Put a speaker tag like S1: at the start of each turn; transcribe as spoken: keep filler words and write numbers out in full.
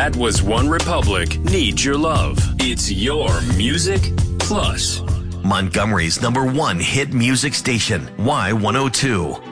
S1: That was One Republic, Need Your Love. It's your music plus.
S2: Montgomery's number one hit music station, Y one oh two.